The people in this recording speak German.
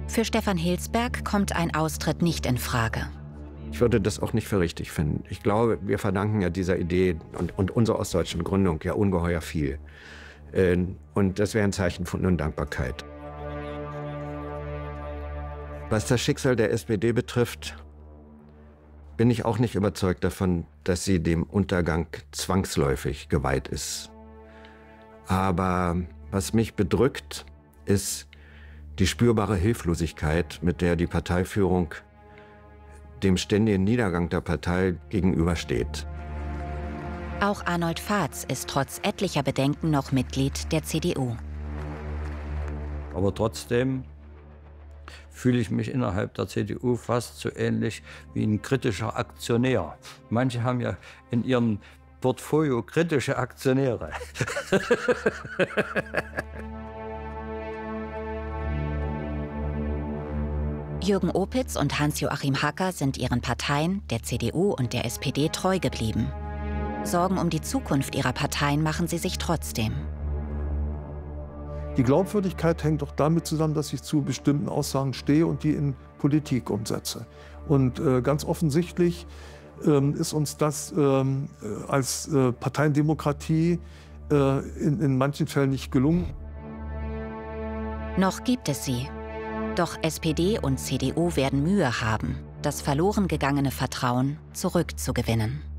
Für Stefan Hilsberg kommt ein Austritt nicht in Frage. Ich würde das auch nicht für richtig finden. Ich glaube, wir verdanken ja dieser Idee und unserer ostdeutschen Gründung ja ungeheuer viel. Und das wäre ein Zeichen von Undankbarkeit. Was das Schicksal der SPD betrifft, bin ich auch nicht überzeugt davon, dass sie dem Untergang zwangsläufig geweiht ist. Aber was mich bedrückt, ist die spürbare Hilflosigkeit, mit der die Parteiführung dem ständigen Niedergang der Partei gegenübersteht. Auch Arnold Vaz ist trotz etlicher Bedenken noch Mitglied der CDU. Aber trotzdem fühle ich mich innerhalb der CDU fast so ähnlich wie ein kritischer Aktionär. Manche haben ja in ihrem Portfolio kritische Aktionäre. Jürgen Opitz und Hans-Joachim Hacker sind ihren Parteien, der CDU und der SPD, treu geblieben. Sorgen um die Zukunft ihrer Parteien machen sie sich trotzdem. Die Glaubwürdigkeit hängt auch damit zusammen, dass ich zu bestimmten Aussagen stehe und die in Politik umsetze. Und ganz offensichtlich ist uns das als Parteiendemokratie in manchen Fällen nicht gelungen. Noch gibt es sie. Doch SPD und CDU werden Mühe haben, das verloren gegangene Vertrauen zurückzugewinnen.